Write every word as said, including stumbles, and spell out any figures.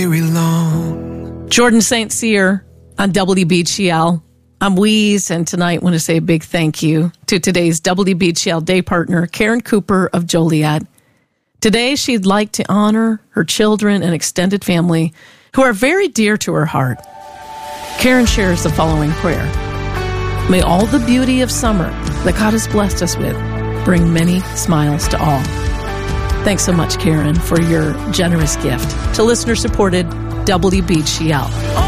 Very long. Jordan Saint Cyr on W B G L. I'm Wheeze, and tonight I want to say a big thank you to today's W B G L day partner, Karen Cooper of Joliet. Today, she'd like to honor her children and extended family who are very dear to her heart. Karen shares the following prayer. May all the beauty of summer that God has blessed us with bring many smiles to all. Thanks so much, Karen, for your generous gift to listener-supported W B G L.